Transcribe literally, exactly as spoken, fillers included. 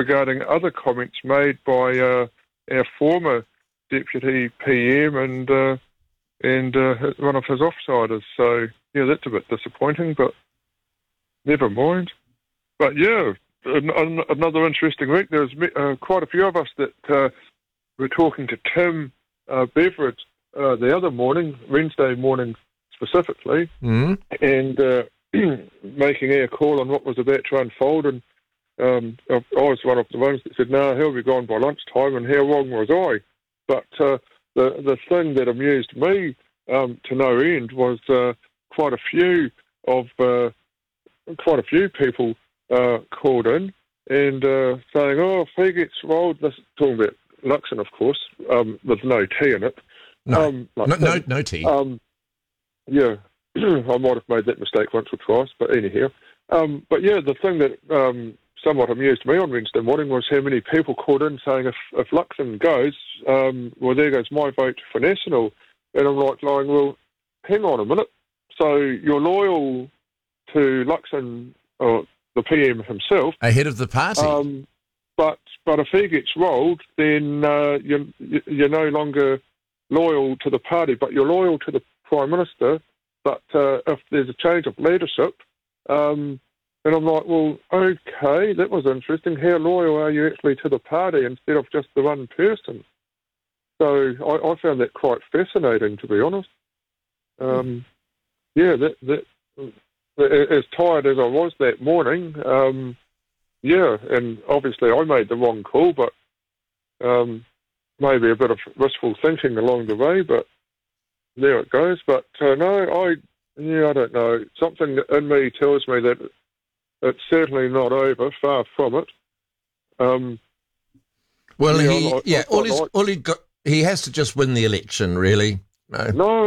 regarding other comments made by uh, our former deputy P M and uh, and uh, one of his offsiders. So, yeah, that's a bit disappointing, but never mind. But, yeah, an- an- another interesting week. There was uh, quite a few of us that uh, were talking to Tim uh, Beveridge uh, the other morning, Wednesday morning specifically, Mm. and uh, making our call on what was about to unfold. And um, I I was one of the ones that said, no, he'll be gone by lunchtime, and how wrong was I? But uh, the the thing that amused me um, to no end was uh, quite a few of uh, quite a few people uh, called in and uh, saying, "Oh, if he gets rolled," this talking about Luxon, of course, um, with no T in it. No, um, like no, no, him. no tea. Um, yeah, I might have made that mistake once or twice, but anyhow. Um, but yeah, the thing that um, somewhat amused me on Wednesday morning was how many people called in saying if, if Luxon goes, um, well, there goes my vote for National. And I'm like, going, well, hang on a minute. So you're loyal to Luxon, or the P M himself. Ahead of the party. Um, but but if he gets rolled, then uh, you're, you're no longer loyal to the party, but you're loyal to the Prime Minister. But uh, if there's a change of leadership, um, and I'm like, well, okay, that was interesting. How loyal are you actually to the party instead of just the one person? So I, I found that quite fascinating, to be honest. Um, yeah, that, that as tired as I was that morning, um, yeah, and obviously I made the wrong call, but um, maybe a bit of wishful thinking along the way, but there it goes. But uh, no, I, yeah, I don't know. Something in me tells me that it's certainly not over, far from it. Um, well, yeah, he, I- I yeah, all, quite he's, like- all he got, he has to just win the election, really. No. No,